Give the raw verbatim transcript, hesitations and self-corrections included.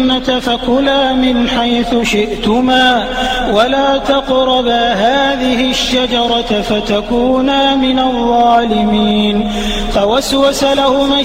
فكلا من حيث شئتما ولا تقربا هذه الشجرة فتكونا من الظالمين. فوسوس لهما